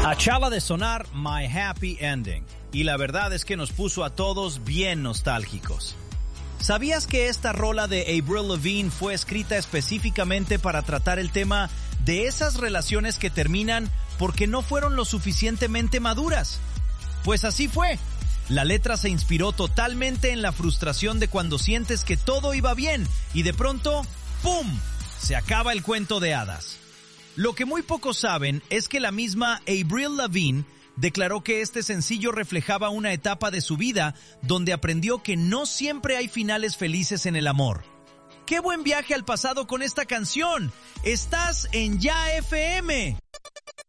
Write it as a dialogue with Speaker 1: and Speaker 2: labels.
Speaker 1: Acaba de sonar My Happy Ending, y la verdad es que nos puso a todos bien nostálgicos. ¿Sabías que esta rola de Avril Lavigne fue escrita específicamente para tratar el tema de esas relaciones que terminan porque no fueron lo suficientemente maduras? Pues así fue. La letra se inspiró totalmente en la frustración de cuando sientes que todo iba bien y de pronto, ¡pum!, se acaba el cuento de hadas. Lo que muy pocos saben es que la misma Avril Lavigne declaró que este sencillo reflejaba una etapa de su vida donde aprendió que no siempre hay finales felices en el amor. ¡Qué buen viaje al pasado con esta canción! ¡Estás en Ya FM!